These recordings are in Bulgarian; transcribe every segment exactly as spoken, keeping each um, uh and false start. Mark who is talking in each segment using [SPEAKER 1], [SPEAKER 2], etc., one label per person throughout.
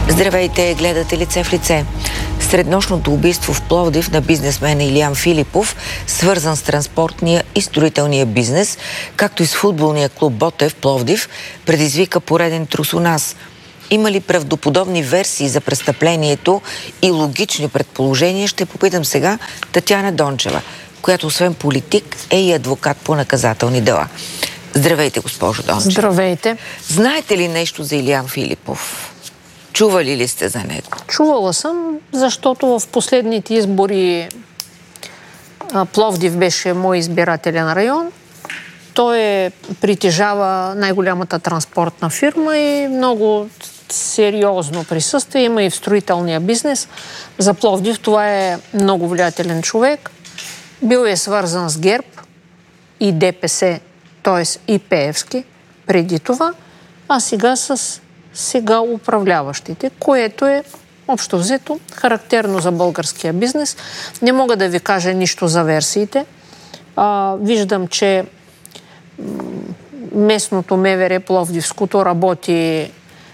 [SPEAKER 1] Здравейте, гледате Лице в лице. Среднощното убийство в Пловдив на бизнесмена Илиян Филипов, свързан с транспортния и строителния бизнес, както и с футболния клуб Ботев в Пловдив, предизвика пореден трус у нас. Има ли правдоподобни версии за престъплението и логични предположения, ще попитам сега Татяна Дончева, която освен политик е и адвокат по наказателни дела. Здравейте, госпожо Дончева.
[SPEAKER 2] Здравейте.
[SPEAKER 1] Знаете ли нещо за Илиян Филипов? Чували ли сте за него?
[SPEAKER 2] Чувала съм, защото в последните избори Пловдив беше мой избирателен район. Той е, притежава най-голямата транспортна фирма и много сериозно присъствие. Има и в строителния бизнес. За Пловдив това е много влиятелен човек. Бил е свързан с ГЕРБ и ДПС, т.е. и Пеевски преди това, а сега с сега управляващите, което е общо взето характерно за българския бизнес. Не мога да ви кажа нищо за версиите. А, виждам, че местното МВР Пловдивското работи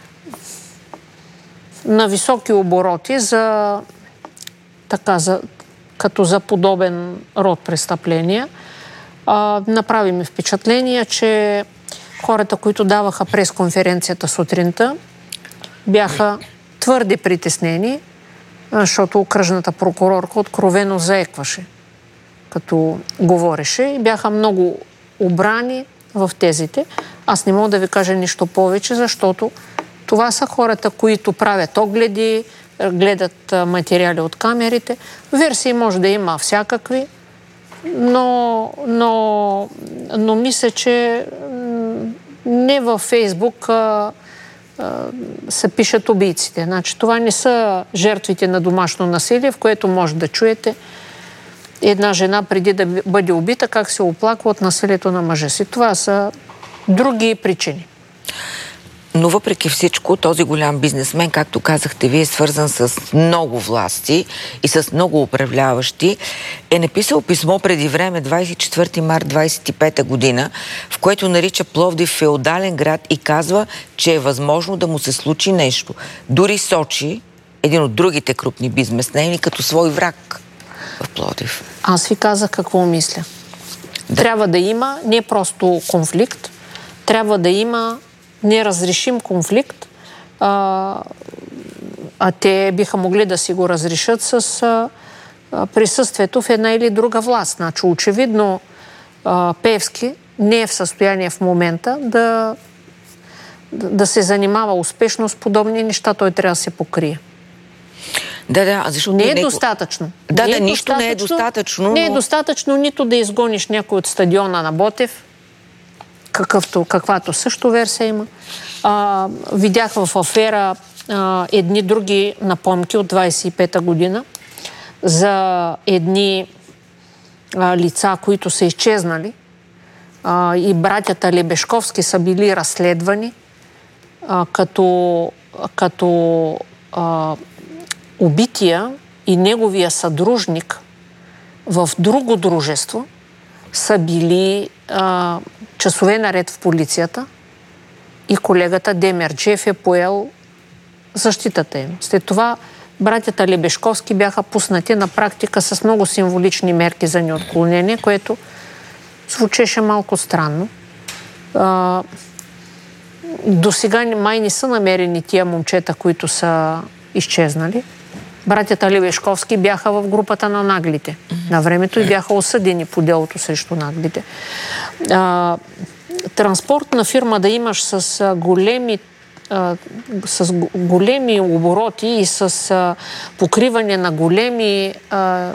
[SPEAKER 2] на високи обороти за, така, за, като за подобен род престъпления. А, направи ми впечатление, че хората, които даваха пресконференцията сутринта, бяха твърде притеснени, защото окръжната прокурорка откровено заекваше, като говореше, и бяха много обрани в тезите. Аз не мога да ви кажа нищо повече, защото това са хората, които правят огледи, гледат материали от камерите. Версии може да има всякакви, но, но, но мисля, че не във Фейсбук а, а, се пишат убийците. Значи, това не са жертвите на домашно насилие, в което може да чуете една жена преди да бъде убита, как се оплаква от насилието на мъжа си. Това са други причини.
[SPEAKER 1] Но въпреки всичко, този голям бизнесмен, както казахте, вие е свързан с много власти и с много управляващи, е написал писмо преди време, двадесет и четвърти март двадесет и пета година, в което нарича Пловдив феодален град и казва, че е възможно да му се случи нещо. Дори сочи един от другите крупни бизнесмени като свой враг в Пловдив.
[SPEAKER 2] Аз ви казах какво мисля. Да. Трябва да има не просто конфликт, трябва да има неразрешим конфликт, а, а те биха могли да си го разрешат с а, а, присъствието в една или друга власт. Значи, очевидно, а, Пеевски не е в състояние в момента да, да, да се занимава успешно с подобни неща. Той трябва да се покрие.
[SPEAKER 1] Да, да, защото
[SPEAKER 2] не е
[SPEAKER 1] него...
[SPEAKER 2] достатъчно.
[SPEAKER 1] Да,
[SPEAKER 2] не
[SPEAKER 1] да,
[SPEAKER 2] е
[SPEAKER 1] нищо не е достатъчно.
[SPEAKER 2] Не е
[SPEAKER 1] но...
[SPEAKER 2] достатъчно нито да изгониш някой от стадиона на Ботев, какъвто, каквато също версия има. А, видях в афера а, едни други напомки от двадесет и пета година за едни а, лица, които са изчезнали, а, и братята Лебешковски са били разследвани а, като, като а, убития и неговия съдружник в друго дружество са били а, часове наред в полицията и колегата Демерджиев е поел защитата им. След това братята Лебешковски бяха пуснати на практика с много символични мерки за неотклонение, което звучеше малко странно. А, до сега май не са намерени тия момчета, които са изчезнали. Братята Лебешковски бяха в групата на наглите на времето и бяха осъдени по делото срещу наглите. А, транспортна фирма да имаш с а, големи а, с големи обороти и с а, покриване на големи а,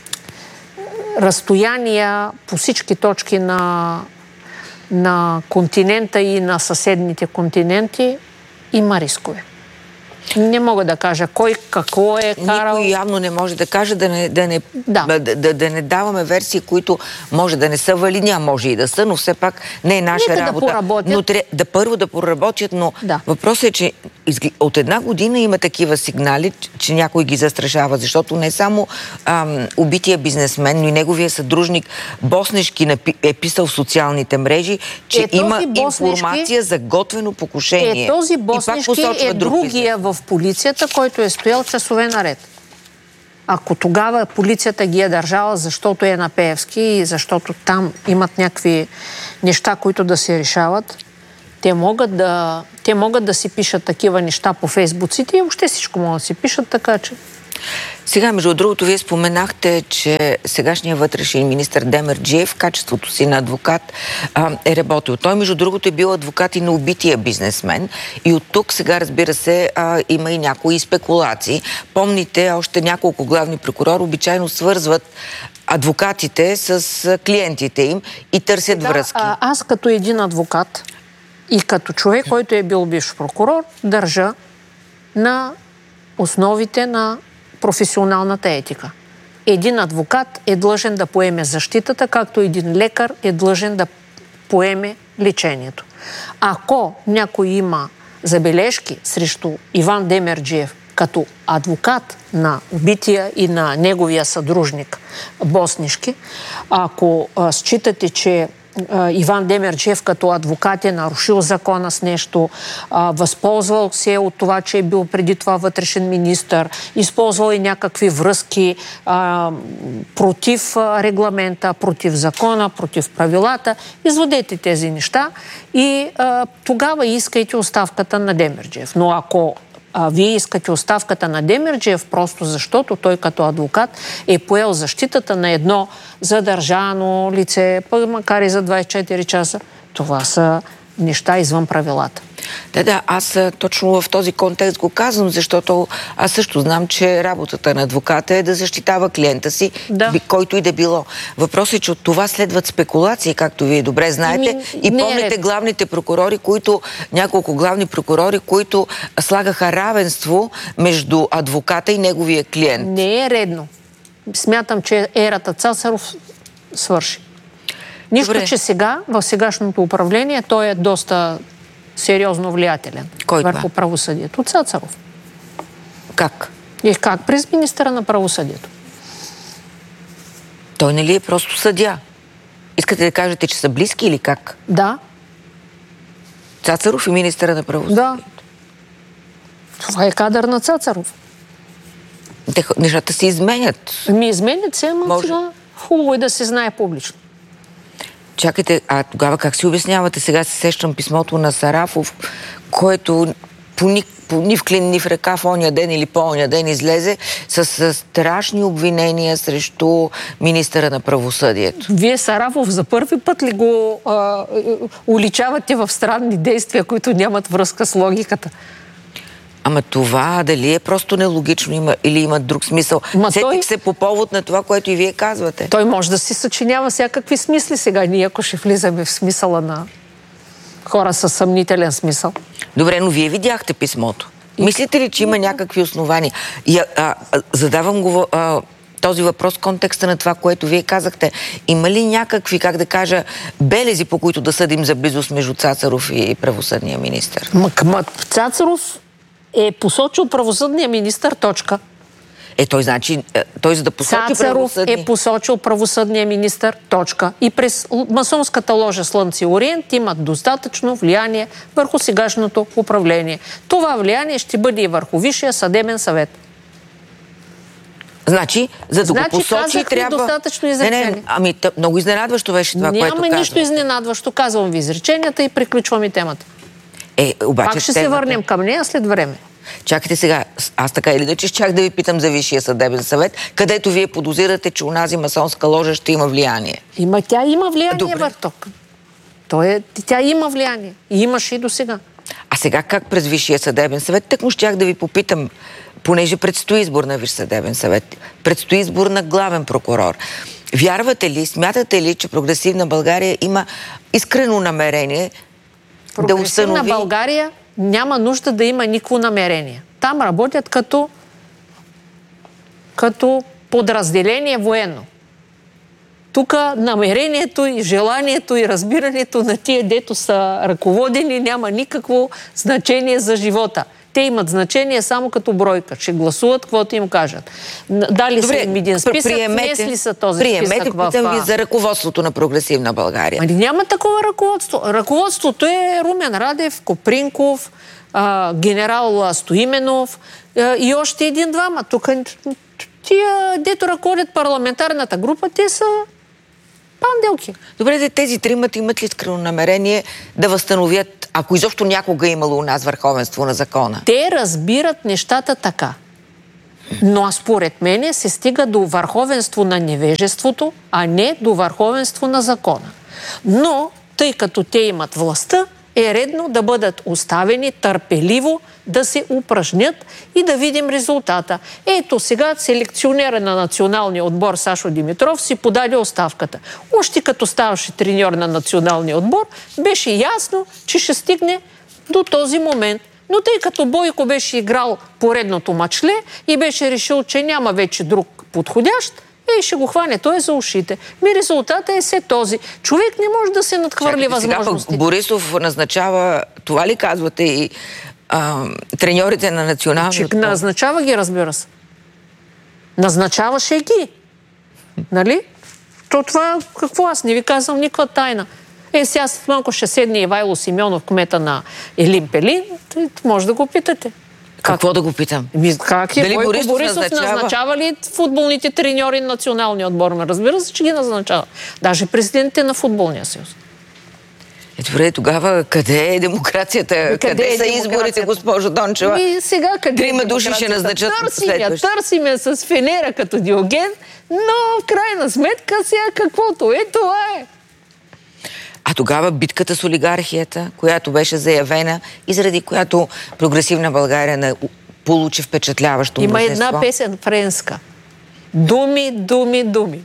[SPEAKER 2] разстояния по всички точки на, на континента и на съседните континенти, има рискове. Не мога да кажа кой какво е карал.
[SPEAKER 1] Никой явно не може да каже, да не, да не, да. Да, да, да не даваме версии, които може да не са валидни, а може и да са, но все пак не е наша
[SPEAKER 2] Нека
[SPEAKER 1] работа.
[SPEAKER 2] Да поработят.
[SPEAKER 1] Но тря... да първо да проработят, но
[SPEAKER 2] да.
[SPEAKER 1] Въпросът е, че от една година има такива сигнали, че някой ги застрашава, защото не само ам, убития бизнесмен, но и неговия съдружник Боснешки е писал в социалните мрежи, че е, има Боснешки... информация за готвено покушение.
[SPEAKER 2] Е, този Боснешки е другия в в полицията, който е стоял часове наред. Ако тогава полицията ги е държала, защото е на Пеевски и защото там имат някакви неща, които да се решават, те могат да, те могат да си пишат такива неща по фейсбуците и въобще всичко могат да си пишат, така че...
[SPEAKER 1] Сега, между другото, вие споменахте, че сегашният вътрешен министър Демерджиев в качеството си на адвокат а, е работил. Той, между другото, е бил адвокат и на убития бизнесмен. И от тук сега, разбира се, а, има и някои спекулации. Помните, още няколко главни прокурори обичайно свързват адвокатите с клиентите им и търсят
[SPEAKER 2] да,
[SPEAKER 1] връзки.
[SPEAKER 2] А, аз като един адвокат и като човек, който е бил бивш прокурор, държа на основите на професионалната етика. Един адвокат е длъжен да поеме защитата, както един лекар е длъжен да поеме лечението. Ако някой има забележки срещу Иван Демерджиев като адвокат на убития и на неговия съдружник Боснишки, ако а, считате, че Иван Демерджиев като адвокат е нарушил закона с нещо, а, възползвал се от това, че е бил преди това вътрешен министър, използвал и някакви връзки а, против регламента, против закона, против правилата. Изводете тези неща и а, тогава искайте оставката на Демерджиев. Но ако а, вие искате оставката на Демерджиев, просто защото той като адвокат е поел защитата на едно задържано лице, макар и за двайсет и четири часа, това са неща извън правилата.
[SPEAKER 1] Да, да, аз точно в този контекст го казвам, защото аз също знам, че работата на адвоката е да защитава клиента си, да. който и да било. Въпросът е, че от това следват спекулации, както вие добре знаете. Ми, и помните е главните прокурори, които, няколко главни прокурори, които слагаха равенство между адвоката и неговия клиент.
[SPEAKER 2] Не е редно. Смятам, че ерата Цацаров свърши. Нищо, добре. Че сега, в сегашното управление, той е доста сериозно влиятелен.
[SPEAKER 1] Кой
[SPEAKER 2] върху
[SPEAKER 1] това?
[SPEAKER 2] Правосъдието. Цацаров.
[SPEAKER 1] Как?
[SPEAKER 2] И как? През министъра на правосъдието.
[SPEAKER 1] Той не ли е просто съдия? Искате да кажете, че са близки или как?
[SPEAKER 2] Да.
[SPEAKER 1] Цацаров и министъра на правосъдието?
[SPEAKER 2] Да. Това е кадър на Цацаров.
[SPEAKER 1] Те, нещата се изменят.
[SPEAKER 2] Ми изменят се, но
[SPEAKER 1] Може...
[SPEAKER 2] сега хубаво е да се знае публично.
[SPEAKER 1] Чакайте, а тогава как си обяснявате? Сега се сещам писмото на Сарафов, което по ни, по ни в клин, ни в ръка в оня ден или по оня ден излезе с, с страшни обвинения срещу министъра на правосъдието.
[SPEAKER 2] Вие Сарафов за първи път ли го а, уличавате в странни действия, които нямат връзка с логиката?
[SPEAKER 1] Ама това дали е просто нелогично има, или има друг смисъл? Ма Сетих той... се по повод на това, което и вие казвате.
[SPEAKER 2] Той може да си съчинява всякакви смисли сега, ние ако ще влизаме в смисъла на хора със съмнителен смисъл.
[SPEAKER 1] Добре, но вие видяхте писмото. И... Мислите ли, че има някакви основания? И, а, а, задавам го а, този въпрос в контекста на това, което вие казахте. Има ли някакви, как да кажа, белези, по които да съдим за близост между Цацаров и правосъдния министър?
[SPEAKER 2] Ма, ма Цацаров е посочил правосъдния министър, точка.
[SPEAKER 1] Е, той значи, той за да посочи
[SPEAKER 2] Цацаров
[SPEAKER 1] правосъдния...
[SPEAKER 2] е посочил правосъдния министър, точка. И през масонската ложа Слънце и Ориент имат достатъчно влияние върху сегашното управление. Това влияние ще бъде и върху Висшия съдебен съвет.
[SPEAKER 1] Значи, за да
[SPEAKER 2] значи,
[SPEAKER 1] го посочи, трябва...
[SPEAKER 2] достатъчно изречение.
[SPEAKER 1] Не, не, ами тъп, много изненадващо беше това,
[SPEAKER 2] Няма
[SPEAKER 1] което казвам.
[SPEAKER 2] Няма нищо изненадващо. Казвам ви изреченията и приключваме темата.
[SPEAKER 1] Е, обаче,
[SPEAKER 2] пак ще
[SPEAKER 1] темата...
[SPEAKER 2] се върнем към нея след време.
[SPEAKER 1] Чакайте сега, аз така или иначе щях да ви питам за Висшия съдебен съвет, където вие подозирате, че унази масонска ложа ще има влияние.
[SPEAKER 2] Има, тя има влияние, Барток.
[SPEAKER 1] Той
[SPEAKER 2] е, тя има влияние. И имаше и до сега.
[SPEAKER 1] А сега как през Висшия съдебен съвет? Тъкмо щях да ви попитам, понеже предстои избор на Висш съдебен съвет, предстои избор на главен прокурор. Вярвате ли, смятате ли, че Прогресивна България има искрено намерение да установи...
[SPEAKER 2] Прогресивна България няма нужда да има никакво намерение. Там работят като, като подразделение военно. Тук намерението и желанието и разбирането на тия, дето са ръководени, няма никакво значение за живота. Те имат значение само като бройка. Ще гласуват, каквото им кажат. Дали са им един списък, внесли са този
[SPEAKER 1] приемете,
[SPEAKER 2] списък в...
[SPEAKER 1] Приемете, питам ви за ръководството на Прогресивна България.
[SPEAKER 2] Ами няма такова ръководство. Ръководството е Румен Радев, Копринков, а, генерал Стоименов а, и още един-двама. Тук тия, дето ръководят парламентарната група, те са панделки.
[SPEAKER 1] Добре, тези тримата имат ли искрено намерение да възстановят, ако изобщо някога е имало у нас върховенство на закона?
[SPEAKER 2] Те разбират нещата така. Но според мене се стига до върховенство на невежеството, а не до върховенство на закона. Но, тъй като те имат властта, е редно да бъдат оставени търпеливо да се упражнят и да видим резултата. Ето сега селекционера на националния отбор Сашо Димитров си подаде оставката. Още като ставаше треньор на националния отбор, беше ясно, че ще стигне до този момент. Но тъй като Бойко беше играл поредното мачле и беше решил, че няма вече друг подходящ, и ще го хване той за ушите. Ми резултата е все този. Човек не може да се надхвърли възможности.
[SPEAKER 1] Сега Борисов назначава, това ли казвате, и а, треньорите на националния отбор?
[SPEAKER 2] Назначава ги, разбира се. Назначаваше ги. Нали? То това, какво аз не ви казвам, никаква тайна. Е, сега след малко ще седне Ивайло Симеонов, кмета на Елин Пелин, може да го питате.
[SPEAKER 1] Какво да го питам?
[SPEAKER 2] Как е?
[SPEAKER 1] Дали
[SPEAKER 2] Бойко
[SPEAKER 1] Борисов,
[SPEAKER 2] Борисов
[SPEAKER 1] назначава?
[SPEAKER 2] назначава ли футболните треньори на националния отбор? Разбира се, че ги назначава. Даже президентите на футболния съюз.
[SPEAKER 1] Е, добре, тогава къде е демокрацията? Къде, къде е са демокрацията? Изборите, госпожо Дончева?
[SPEAKER 2] И сега къде
[SPEAKER 1] Трима е души ще назначат
[SPEAKER 2] следващи. Търсиме с фенера като Диоген, но в крайна сметка сега каквото е, това е.
[SPEAKER 1] А тогава битката с олигархията, която беше заявена и заради която Прогресивна България не получи впечатляващо
[SPEAKER 2] Има
[SPEAKER 1] мнозинство.
[SPEAKER 2] една песен френска. Думи, думи, думи.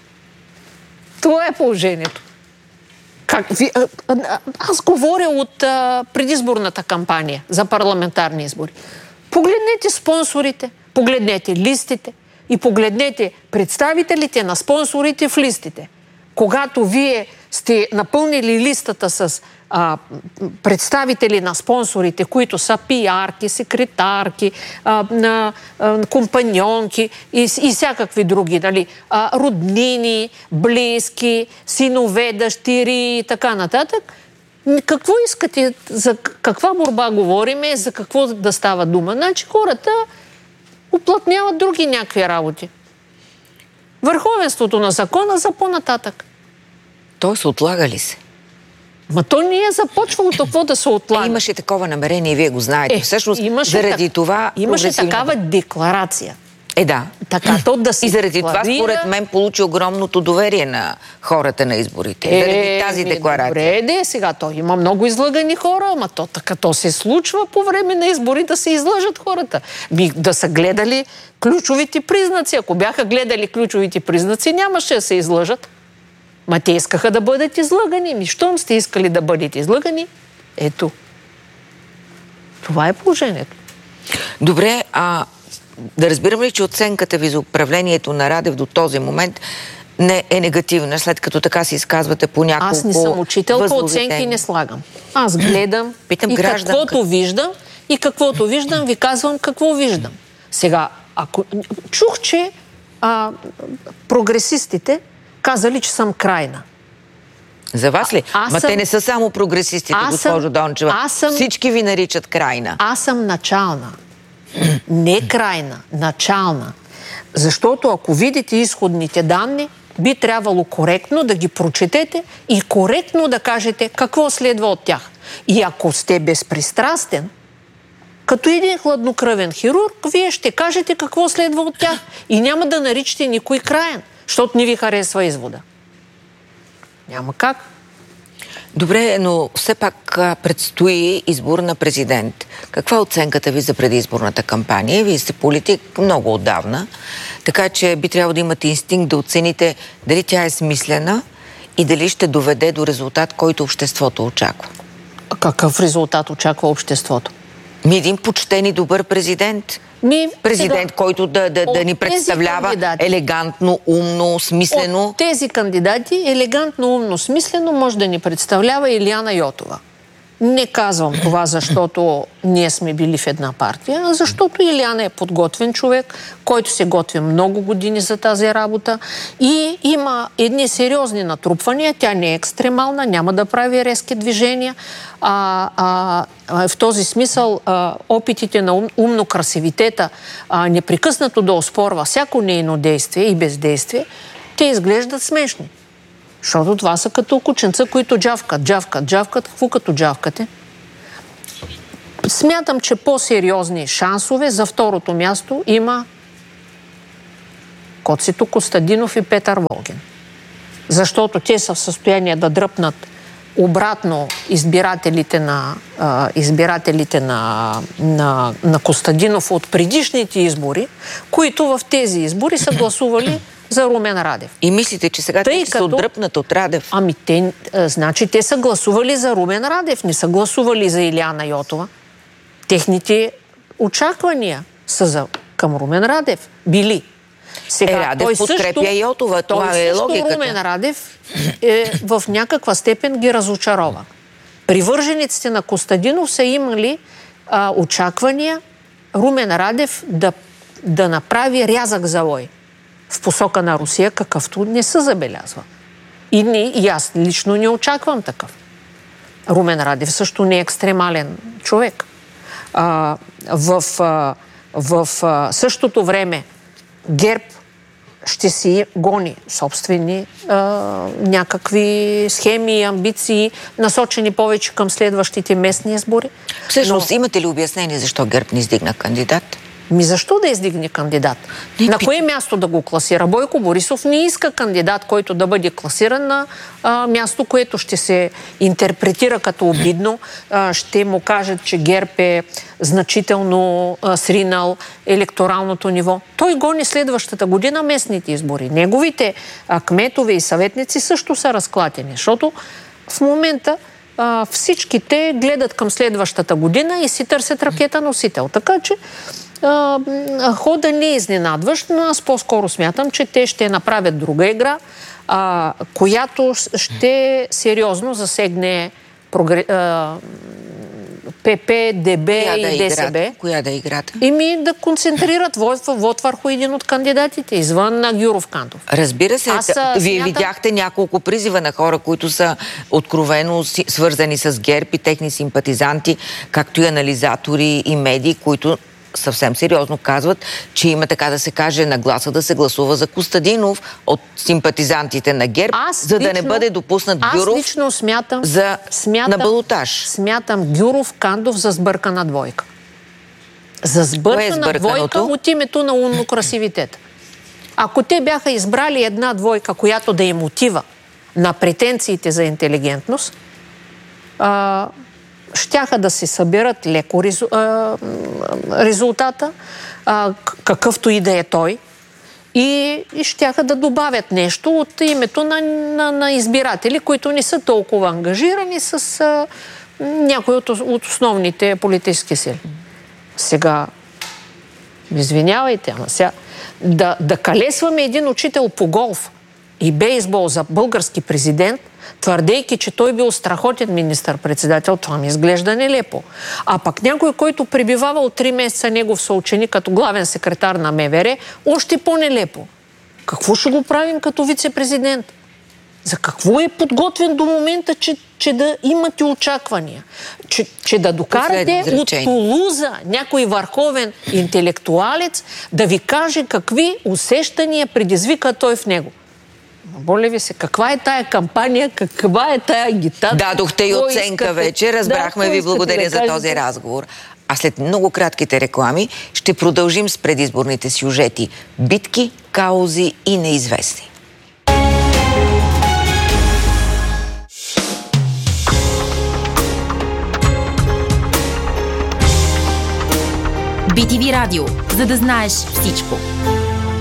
[SPEAKER 2] Това е положението. Как, ви, а, а, аз говоря от а, предизборната кампания за парламентарни избори. Погледнете спонсорите, погледнете листите и погледнете представителите на спонсорите в листите. Когато вие сте напълнили листата с а, представители на спонсорите, които са пиарки, секретарки, а, на, а, компаньонки и, и всякакви други, нали, а, роднини, близки, синове, дъщери и така нататък. Какво искате, за каква борба говориме, за какво да става дума? Значи хората уплътняват други някакви работи. Върховенството на закона за по-нататък.
[SPEAKER 1] Той се отлага ли се?
[SPEAKER 2] Ма то не е започвало какво да се отлага.
[SPEAKER 1] Е, имаше такова намерение, вие го знаете.
[SPEAKER 2] Е,
[SPEAKER 1] Всъщност, заради
[SPEAKER 2] так...
[SPEAKER 1] това...
[SPEAKER 2] Имаше такава декларация.
[SPEAKER 1] Е, да.
[SPEAKER 2] Така, то да се
[SPEAKER 1] И заради
[SPEAKER 2] декларира...
[SPEAKER 1] това, според мен, получи огромното доверие на хората на изборите.
[SPEAKER 2] Е,
[SPEAKER 1] заради тази декларация.
[SPEAKER 2] Добре, де, сега то има много излъгани хора, ама то така то се случва по време на избори да се излъжат хората. Би, да са гледали ключовите признаци. Ако бяха гледали ключовите признаци, нямаше да се излъжат. Ма те искаха да бъдат излъгани. Ми, щом сте искали да бъдете излъгани, ето. Това е положението.
[SPEAKER 1] Добре, а да разбирам ли, че оценката ви за управлението на Радев до този момент не е негативна, след като така се изказвате по няколко...
[SPEAKER 2] Аз не съм учителка, оценки не слагам. Аз гледам
[SPEAKER 1] Питам
[SPEAKER 2] и
[SPEAKER 1] гражданка.
[SPEAKER 2] каквото виждам, и каквото виждам, ви казвам какво виждам. Сега, ако... чух, че а, прогресистите казали, че съм крайна.
[SPEAKER 1] За вас ли?
[SPEAKER 2] А,
[SPEAKER 1] Ма
[SPEAKER 2] съм...
[SPEAKER 1] те не са само прогресистите, госпожо Дончева.
[SPEAKER 2] Съм...
[SPEAKER 1] Всички ви наричат крайна.
[SPEAKER 2] Аз съм начална. Не крайна, начална. Защото ако видите изходните данни, би трябвало коректно да ги прочетете и коректно да кажете какво следва от тях. И ако сте безпристрастен, като един хладнокръвен хирург, вие ще кажете какво следва от тях. И няма да наричате никой краен, защото не ви харесва извода. Няма как.
[SPEAKER 1] Добре, но все пак предстои избор на президент. Каква е оценката ви за предизборната кампания? Вие сте политик много отдавна, така че би трябвало да имате инстинкт да оцените дали тя е смислена и дали ще доведе до резултат, който обществото очаква.
[SPEAKER 2] А какъв резултат очаква обществото?
[SPEAKER 1] Ми един почтен и добър президент.
[SPEAKER 2] Ми,
[SPEAKER 1] Президент,
[SPEAKER 2] сега,
[SPEAKER 1] който да, да, да ни представлява елегантно, умно, смислено.
[SPEAKER 2] От тези кандидати елегантно, умно, смислено може да ни представлява Илияна Йотова. Не казвам това, защото ние сме били в една партия, а защото Илиян е подготвен човек, който се готви много години за тази работа и има едни сериозни натрупвания. Тя не е екстремална, няма да прави резки движения. А, а, в този смисъл а, опитите на ум, умно-красивитета а, непрекъснато да оспорва всяко нейно действие и бездействие, те изглеждат смешни. Защото това са като кученца, които джавкат, джавкат, джавкат. Какво като джавкате? Смятам, че по-сериозни шансове за второто място има Коцето Костадинов и Петър Волгин. Защото те са в състояние да дръпнат обратно избирателите на, а, избирателите на, на, на Костадинов от предишните избори, които в тези избори са гласували за Румен Радев.
[SPEAKER 1] И мислите, че сега те са отдръпнат от Радев?
[SPEAKER 2] Ами те, а, значи те са гласували за Румен Радев, не са гласували за Илияна Йотова. Техните очаквания са за, към Румен Радев били.
[SPEAKER 1] Сега, е, Радев той подкрепя също, Йотова, това е логиката.
[SPEAKER 2] Румен Радев е, в някаква степен ги разочарова. Привържениците на Костадинов са имали а, очаквания Румен Радев да, да направи рязък завой в посока на Русия, какъвто не се забелязва. И, не, и аз лично не очаквам такъв. Румен Радев също не е екстремален човек. А, в, а, в а, същото време ГЕРБ ще си гони собствени а, някакви схеми и амбиции, насочени повече към следващите местни избори.
[SPEAKER 1] Всъщност, Но... имате ли обяснение защо ГЕРБ не издигна кандидат?
[SPEAKER 2] Ми защо да издигне кандидат? Не, на кое място да го класира? Бойко Борисов не иска кандидат, който да бъде класиран на а, място, което ще се интерпретира като обидно. А, ще му кажат, че ГЕРБ е значително а, сринал електоралното ниво. Той гони следващата година местните избори. Неговите а, кметове и съветници също са разклатени, защото в момента а, всички те гледат към следващата година и си търсят ракета носител. Така че Uh, хода не е изненадващ, но аз по-скоро смятам, че те ще направят друга игра, uh, която ще сериозно засегне прогре... uh, ПП, ДБ и
[SPEAKER 1] да
[SPEAKER 2] ДСБ.
[SPEAKER 1] Коя да играта?
[SPEAKER 2] И ми да концентрират вод, вод върху един от кандидатите, извън на Гюров Кандов.
[SPEAKER 1] Разбира се,
[SPEAKER 2] Аз,
[SPEAKER 1] вие
[SPEAKER 2] смятам...
[SPEAKER 1] видяхте няколко призива на хора, които са откровено свързани с ГЕРБ и техни симпатизанти, както и анализатори и медии, които съвсем сериозно казват, че има, така да се каже, нагласа да се гласува за Костадинов от симпатизантите на ГЕРБ, аз за лично, да не бъде допуснат Гюров
[SPEAKER 2] аз лично смятам,
[SPEAKER 1] за
[SPEAKER 2] смятам,
[SPEAKER 1] на балотаж.
[SPEAKER 2] Смятам Гюров Кандов за сбъркана двойка. За сбъркана е двойка от името на умно-красивитета. Ако те бяха избрали една двойка, която да им отива на претенциите за интелигентност, а, щяха да се съберат леко резу, а, резултата, а, какъвто и да е той, и, и щяха да добавят нещо от името на, на, на избиратели, които не са толкова ангажирани с а, някои от, от основните политически сили. Сега, извинявайте, ама сега, да, да калесваме един учител по голф и бейсбол за български президент, твърдейки, че той бил страхотен министър-председател, това ми изглежда нелепо. А пък някой, който пребивавал три месеца негов съученик като главен секретар на МВР, още по-нелепо. Какво ще го правим като вице-президент? За какво е подготвен до момента, че, че да имате очаквания? Че, че да докарате от Тулуза някой върховен интелектуалец да ви каже какви усещания предизвика той в него? Боля ви се, каква е тая кампания, каква е тая агитация?
[SPEAKER 1] Дадохте и оценка искате? Вече, разбрахме да, ви, благодаря да за кажете? Този разговор. А след много кратките реклами ще продължим с предизборните сюжети. Битки, каузи и неизвестни.
[SPEAKER 3] би ти ви Радио, за да знаеш всичко.